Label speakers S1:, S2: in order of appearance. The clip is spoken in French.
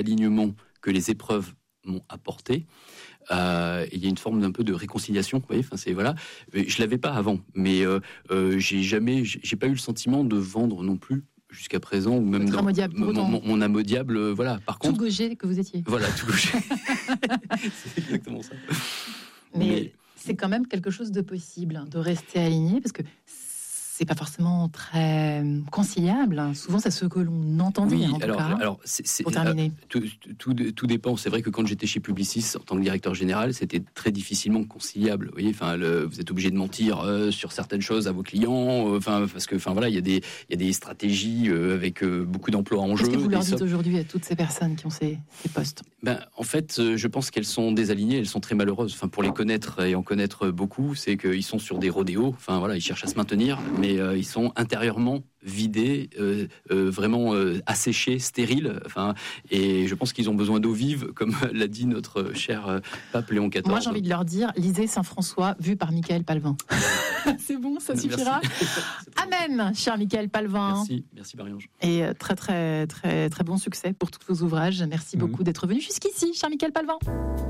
S1: alignement que les épreuves m'ont apporté. Il y a une forme d'un peu de réconciliation, vous voyez. Enfin, c'est voilà. Je l'avais pas avant, mais j'ai pas eu le sentiment de vendre non plus jusqu'à présent, ou même dans mon âme au diable. Voilà. Par contre,
S2: tout gaucher que vous étiez.
S1: Voilà, tout gaucher. C'est exactement ça.
S2: Mais c'est quand même quelque chose de possible, de rester aligné, parce que c'est pas forcément très conciliable. Souvent, c'est ce que l'on entend dire, en tout cas. Alors, pour terminer.
S1: Tout dépend. C'est vrai que quand j'étais chez Publicis, en tant que directeur général, c'était très difficilement conciliable. Vous voyez, vous êtes obligé de mentir sur certaines choses à vos clients, parce que, voilà, il y a des stratégies avec beaucoup d'emplois en jeu.
S2: Qu'est-ce que vous leur dites aujourd'hui à toutes ces personnes qui ont ces postes ?
S1: En fait, je pense qu'elles sont désalignées, elles sont très malheureuses. Pour les connaître et en connaître beaucoup, c'est qu'ils sont sur des rodéos. Voilà, ils cherchent à se maintenir, mais ils sont intérieurement vidés, vraiment asséchés, stériles. Et je pense qu'ils ont besoin d'eau vive, comme l'a dit notre cher pape Léon XIV.
S2: Moi, j'ai envie de leur dire, lisez Saint-François, vu par Michael Palevin. C'est bon, ça suffira. Amen, cher Michael Palevin.
S1: Merci Marie-Ange.
S2: Et très, très, très, très bon succès pour tous vos ouvrages. Merci beaucoup d'être venu jusqu'ici, cher Michael Palevin.